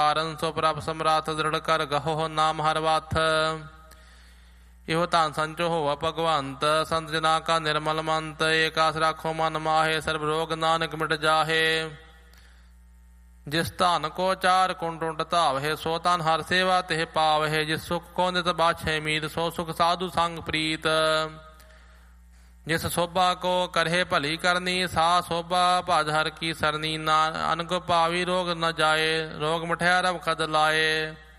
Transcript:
ਕਾਰਨ ਸੋ ਪ੍ਰਭ ਸਮਰਾਥ ਦ੍ਰਿੜ ਕਰ ਗਹੋ ਨਾਮ ਹਰ ਵਾਥ। ਇਹੋ ਧਨ ਸੰਚੋ ਹੋਵਾ ਭਗਵੰਤ ਸੰਤ ਜਨਾ ਕਾ ਨਿਰਮਲ ਮੰਤ। ਏਕ ਆਸ ਰਾਖੋ ਮਨ ਮਾਹੇ ਸਰਬ ਰੋਗ ਨਾਨਕ ਮਿਟ ਜਾਹੇ। ਜਿਸ ਧਨ ਕੋ ਚਾਰ ਕੁੰਟੁੰਟ ਧਾਵਹਿ ਸੋ ਧਨ ਹਰ ਸੇਵਾ ਤਿਹ ਪਾਵਹਿ। ਜਿਸ ਸੁਖ ਕੋ ਨਿਤ ਬਾਛੈ ਮੀਤ ਸੋ ਸੁਖ ਸਾਧੂ ਸੰਗ ਪ੍ਰੀਤ। ਜਿਸ ਸੋਭਾ ਕੋ ਕਰਹਿ ਭਲੀ ਕਰਨੀ ਸਾ ਸੋਭਾ ਭਜ ਹਰ ਕੀ ਸਰਨੀ। ਅਨਕ ਭਾਵੀ ਰੋਗ ਨ ਜਾਏ ਰੋਗ ਮਠਿਆ ਰਬ ਖਦ ਲਾਏ।